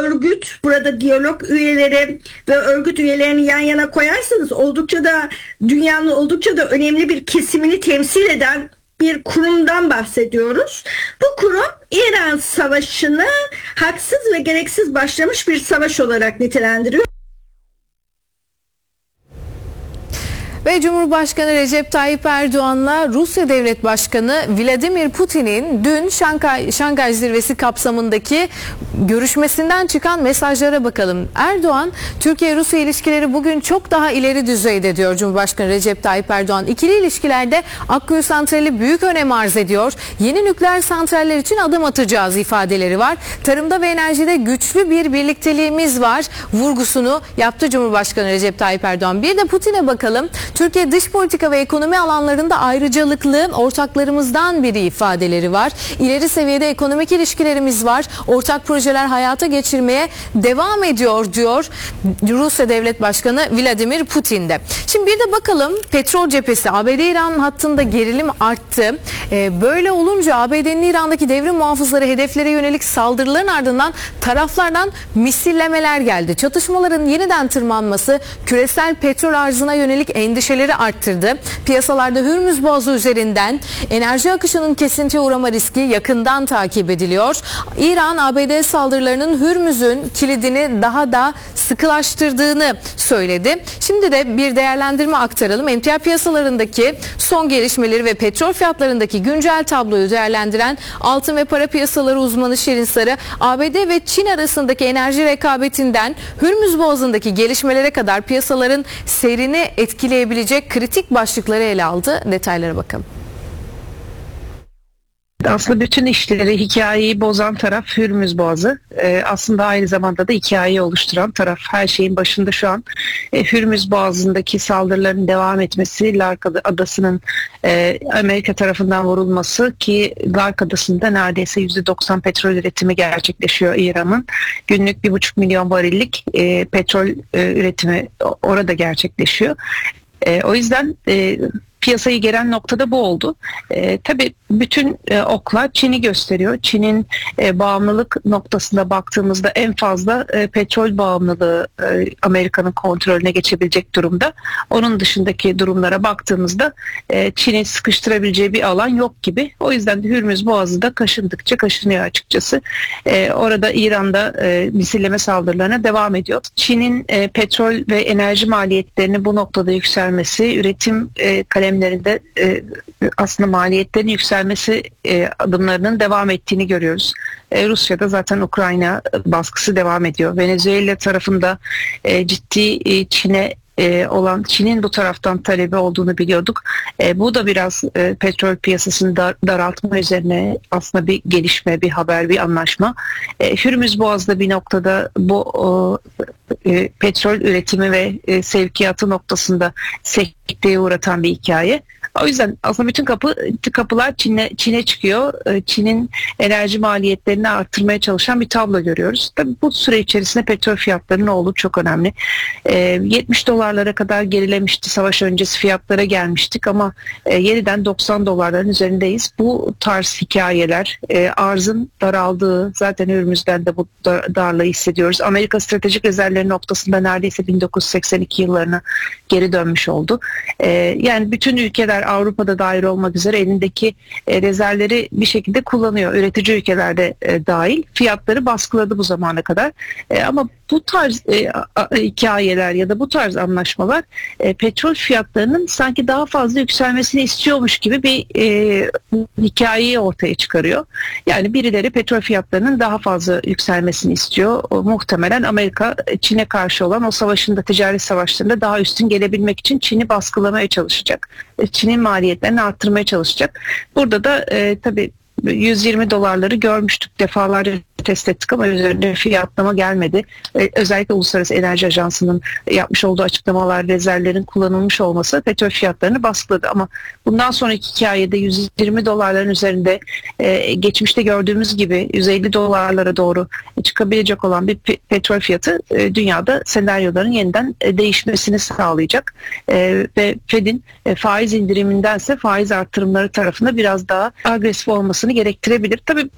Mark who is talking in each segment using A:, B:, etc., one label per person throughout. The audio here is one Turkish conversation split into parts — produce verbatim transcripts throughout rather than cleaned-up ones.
A: örgüt, burada diyalog üyeleri ve örgüt üyelerini yan yana koyarsanız oldukça da dünyanın oldukça da önemli bir kesimini temsil eden bir kurumdan bahsediyoruz. Bu kurum İran Savaşı'nı haksız ve gereksiz başlamış bir savaş olarak nitelendiriyor.
B: Ve Cumhurbaşkanı Recep Tayyip Erdoğan'la Rusya Devlet Başkanı Vladimir Putin'in dün Şanghay, Şanghay Zirvesi kapsamındaki görüşmesinden çıkan mesajlara bakalım. Erdoğan, Türkiye-Rusya ilişkileri bugün çok daha ileri düzeyde diyor Cumhurbaşkanı Recep Tayyip Erdoğan. İkili ilişkilerde Akkuyu Santrali büyük önem arz ediyor. Yeni nükleer santraller için adım atacağız ifadeleri var. Tarımda ve enerjide güçlü bir birlikteliğimiz var vurgusunu yaptı Cumhurbaşkanı Recep Tayyip Erdoğan. Bir de Putin'e bakalım. Türkiye dış politika ve ekonomi alanlarında ayrıcalıklı ortaklarımızdan biri ifadeleri var. İleri seviyede ekonomik ilişkilerimiz var. Ortak projeler hayata geçirmeye devam ediyor diyor Rusya Devlet Başkanı Vladimir Putin'de. Şimdi bir de bakalım petrol cephesi A B D-İran hattında gerilim arttı. Ee, böyle olunca A B D'nin İran'daki devrim muhafızları hedeflere yönelik saldırıların ardından taraflardan misillemeler geldi. Çatışmaların yeniden tırmanması küresel petrol arzına yönelik endişeleri arttırdı. Piyasalarda Hürmüz Boğazı üzerinden enerji akışının kesintiye uğrama riski yakından takip ediliyor. İran, A B D saldırılarının Hürmüz'ün kilidini daha da sıkılaştırdığını söyledi. Şimdi de bir değerlendirme aktaralım. Emtia piyasalarındaki son gelişmeleri ve petrol fiyatlarındaki güncel tabloyu değerlendiren altın ve para piyasaları uzmanı Şirin Sarı, A B D ve Çin arasındaki enerji rekabetinden Hürmüz Boğazı'ndaki gelişmelere kadar piyasaların seyrini etkileyebilecek kritik başlıkları ele aldı. Detaylara bakalım.
C: Aslında bütün işleri, hikayeyi bozan taraf Hürmüz Boğazı. Ee, aslında aynı zamanda da hikayeyi oluşturan taraf. Her şeyin başında şu an e, Hürmüz Boğazı'ndaki saldırıların devam etmesi, Lark Adası'nın e, Amerika tarafından vurulması ki Lark Adası'nda neredeyse yüzde doksan petrol üretimi gerçekleşiyor İran'ın. Günlük bir buçuk milyon varillik e, petrol e, üretimi orada gerçekleşiyor. E, o yüzden e, piyasayı gelen noktada bu oldu. E, tabii bütün e, oklar Çin'i gösteriyor. Çin'in e, bağımlılık noktasında baktığımızda en fazla e, petrol bağımlılığı e, Amerika'nın kontrolüne geçebilecek durumda. Onun dışındaki durumlara baktığımızda e, Çin'i sıkıştırabileceği bir alan yok gibi. O yüzden de Hürmüz Boğazı da kaşındıkça kaşınıyor açıkçası. E, orada İran'da e, misilleme saldırılarına devam ediyor. Çin'in e, petrol ve enerji maliyetlerini bu noktada yükselmesi, üretim e, kalemlerinde e, aslında maliyetlerin yükselmesi e, adımlarının devam ettiğini görüyoruz. E, Rusya'da zaten Ukrayna baskısı devam ediyor. Venezuela tarafında e, ciddi e, Çin'e e, olan Çin'in bu taraftan talebi olduğunu biliyorduk. E, bu da biraz e, petrol piyasasını dar, daraltma üzerine aslında bir gelişme, bir haber, bir anlaşma. E, Hürmüz Boğazı'da bir noktada bu o, e, petrol üretimi ve e, sevkiyatı noktasında sekteye uğratan bir hikaye. O yüzden aslında bütün kapı kapılar Çin'e Çin'e çıkıyor. Çin'in enerji maliyetlerini arttırmaya çalışan bir tablo görüyoruz. Tabii bu süre içerisinde petrol fiyatlarının olduğu çok önemli. E, yetmiş dolarlara kadar gerilemişti. Savaş öncesi fiyatlara gelmiştik ama e, yeniden doksan dolarların üzerindeyiz. Bu tarz hikayeler, e, arzın daraldığı, zaten Hürmüz'den de bu dar, darlığı hissediyoruz. Amerika stratejik rezervleri noktasında neredeyse bin dokuz yüz seksen iki yıllarına geri dönmüş oldu. E, yani bütün ülkeler Avrupa'da dahil olmak üzere elindeki e, rezervleri bir şekilde kullanıyor. Üretici ülkelerde e, dahil. Fiyatları baskıladı bu zamana kadar. E, ama bu tarz e, a, hikayeler ya da bu tarz anlaşmalar e, petrol fiyatlarının sanki daha fazla yükselmesini istiyormuş gibi bir e, hikayeyi ortaya çıkarıyor. Yani birileri petrol fiyatlarının daha fazla yükselmesini istiyor. O, muhtemelen Amerika Çin'e karşı olan o savaşında, ticaret savaşlarında daha üstün gelebilmek için Çin'i baskılamaya çalışacak. Çin'in maliyetlerini arttırmaya çalışacak. Burada da e, tabii yüz yirmi dolarları görmüştük, defalarca test ettik ama üzerinde fiyatlama gelmedi. Ee, özellikle Uluslararası Enerji Ajansı'nın yapmış olduğu açıklamalar, rezervlerin kullanılmış olması petrol fiyatlarını baskıladı. Ama bundan sonraki hikayede yüz yirmi dolarların üzerinde e, geçmişte gördüğümüz gibi yüz elli dolarlara doğru çıkabilecek olan bir pe- petrol fiyatı e, dünyada senaryoların yeniden e, değişmesini sağlayacak. E, ve Fed'in e, faiz indirimindense faiz artırımları tarafında biraz daha agresif olmasını gerektirebilir. Tabii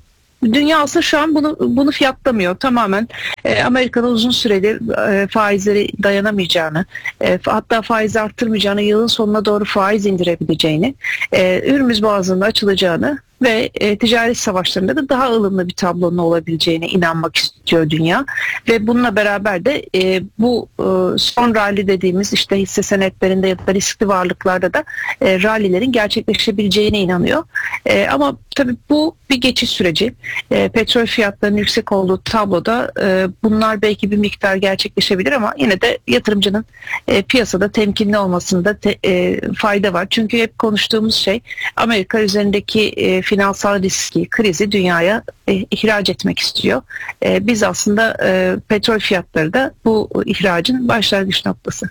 C: dünya aslında şu an bunu bunu fiyatlamıyor. Tamamen e, Amerika'da uzun süredir e, faizleri dayanamayacağını, e, hatta faiz arttırmayacağını, yılın sonuna doğru faiz indirebileceğini, e, Hürmüz Boğazı'nın açılacağını ve e, ticaret savaşlarında da daha ılımlı bir tablonun olabileceğine inanmak istiyor dünya. Ve bununla beraber de e, bu e, son rally dediğimiz işte hisse senetlerinde ya da riskli varlıklarda da e, rallilerin gerçekleşebileceğine inanıyor. E, ama tabii bu bir geçiş süreci. E, petrol fiyatlarının yüksek olduğu tabloda e, bunlar belki bir miktar gerçekleşebilir ama yine de yatırımcının e, piyasada temkinli olmasında te, e, fayda var. Çünkü hep konuştuğumuz şey Amerika üzerindeki e, finansal riski, krizi dünyaya e, ihraç etmek istiyor. E, biz aslında e, petrol fiyatları da bu ihracın başlangıç noktası.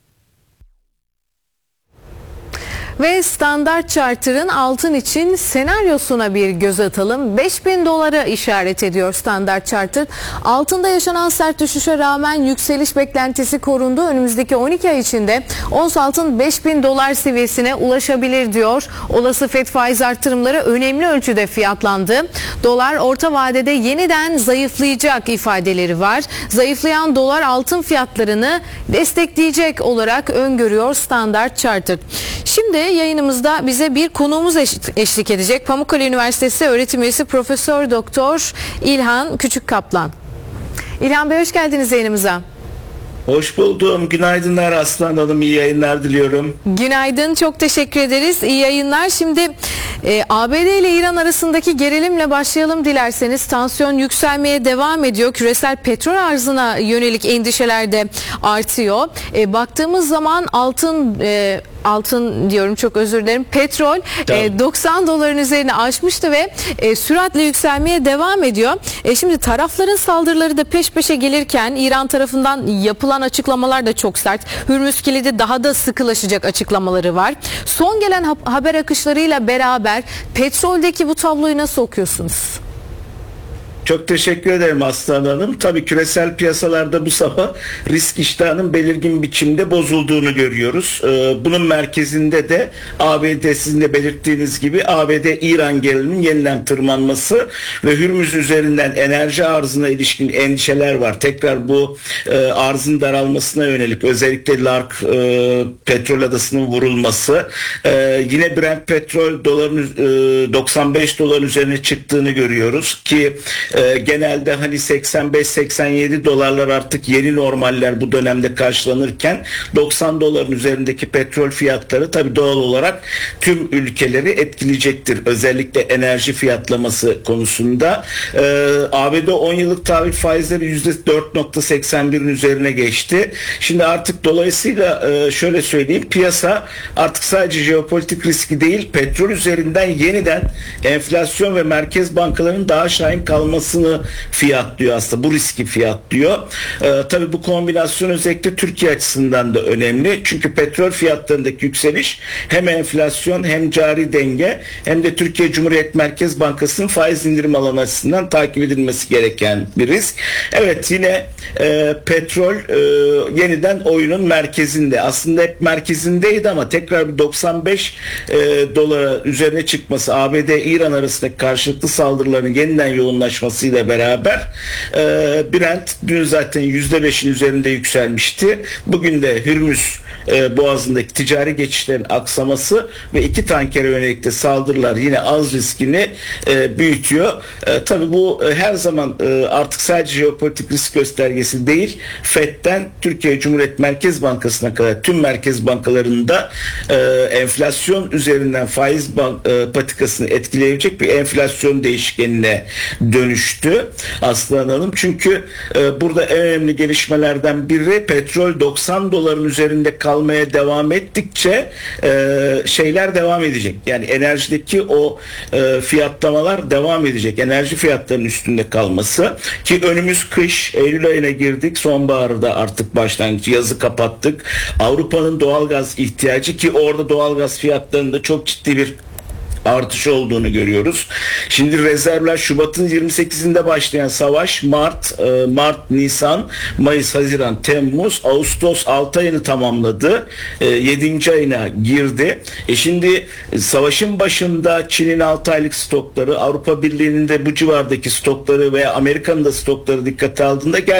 B: Ve Standard Charter'ın altın için senaryosuna bir göz atalım. beş bin dolara işaret ediyor Standard Charter. Altında yaşanan sert düşüşe rağmen yükseliş beklentisi korundu. Önümüzdeki on iki ay içinde ons altın beş bin dolar seviyesine ulaşabilir diyor. Olası Fed faiz artırımları önemli ölçüde fiyatlandı. Dolar orta vadede yeniden zayıflayacak ifadeleri var. Zayıflayan dolar altın fiyatlarını destekleyecek olarak öngörüyor Standard Charter. Şimdi yayınımızda bize bir konuğumuz eşlik edecek. Pamukkale Üniversitesi öğretim üyesi Profesör Doktor İlhan Küçükkaplan. İlhan Bey, hoş geldiniz yayınımıza.
D: Hoş buldum. Günaydınlar Aslan Hanım. İyi yayınlar diliyorum.
B: Günaydın. Çok teşekkür ederiz. İyi yayınlar. Şimdi e, A B D ile İran arasındaki gerilimle başlayalım dilerseniz. Tansiyon yükselmeye devam ediyor. Küresel petrol arzına yönelik endişeler de artıyor. E, baktığımız zaman altın e, altın diyorum, çok özür dilerim. Petrol
D: Tamam.
B: e, doksan doların üzerine aşmıştı ve e, süratle yükselmeye devam ediyor. E, şimdi tarafların saldırıları da peş peşe gelirken İran tarafından yapılan açıklamalar da çok sert. Hürmüz kilidi daha da sıkılaşacak açıklamaları var. Son gelen ha- haber akışlarıyla beraber petroldeki bu tabloyu nasıl okuyorsunuz?
D: Çok teşekkür ederim Aslan Hanım. Tabii küresel piyasalarda bu sabah risk iştahının belirgin biçimde bozulduğunu görüyoruz. Ee, bunun merkezinde de A B D, sizin de belirttiğiniz gibi A B D-İran geriliminin yeniden tırmanması ve Hürmüz üzerinden enerji arzına ilişkin endişeler var. Tekrar bu e, arzın daralmasına yönelik, özellikle Lark e, petrol adasının vurulması, e, yine Brent petrol doların e, doksan beş doların üzerine çıktığını görüyoruz ki Ee, genelde hani seksen beş seksen yedi dolarlar artık yeni normaller bu dönemde karşılanırken doksan doların üzerindeki petrol fiyatları tabii doğal olarak tüm ülkeleri etkileyecektir. Özellikle enerji fiyatlaması konusunda. Ee, A B D on yıllık tahvil faizleri yüzde dört nokta seksen birin üzerine geçti. Şimdi artık dolayısıyla e, şöyle söyleyeyim, piyasa artık sadece jeopolitik riski değil, petrol üzerinden yeniden enflasyon ve merkez bankalarının daha şahin kalması fiyatlıyor aslında. Bu riski fiyatlıyor. Ee, tabii bu kombinasyon özellikle Türkiye açısından da önemli. Çünkü petrol fiyatlarındaki yükseliş hem enflasyon hem cari denge hem de Türkiye Cumhuriyet Merkez Bankası'nın faiz indirim alanı açısından takip edilmesi gereken bir risk. Evet, yine e, petrol e, yeniden oyunun merkezinde. Aslında hep merkezindeydi ama tekrar bir doksan beş e, dolara üzerine çıkması, A B D-İran arasındaki karşılıklı saldırıların yeniden yoğunlaşması ile beraber e, Brent dün zaten yüzde beşin üzerinde yükselmişti. Bugün de Hürmüz e, boğazındaki ticari geçişlerin aksaması ve iki tankere yönelik de saldırılar yine az riskini e, büyütüyor. E, tabii bu e, her zaman e, artık sadece jeopolitik risk göstergesi değil, Fed'den Türkiye Cumhuriyet Merkez Bankası'na kadar tüm merkez bankalarında e, enflasyon üzerinden faiz bank, e, patikasını etkileyebilecek bir enflasyon değişkenine dönüştü Aslan Hanım. Çünkü e, burada en önemli gelişmelerden biri, petrol doksan doların üzerinde kalmaya devam ettikçe e, şeyler devam edecek. Yani enerjideki o e, fiyatlamalar devam edecek. Enerji fiyatlarının üstünde kalması ki önümüz kış, Eylül ayına girdik. Sonbaharda artık başlangıç, yazı kapattık. Avrupa'nın doğalgaz ihtiyacı, ki orada doğalgaz fiyatlarında çok ciddi bir artışı olduğunu görüyoruz. Şimdi rezervler Şubat'ın yirmi sekizinde başlayan savaş Mart, e, Mart, Nisan, Mayıs, Haziran, Temmuz, Ağustos altı ayını tamamladı. E, yedinci ayına girdi. E şimdi savaşın başında Çin'in altı aylık stokları, Avrupa Birliği'nin de bu civardaki stokları veya Amerika'nın da stokları dikkate aldığında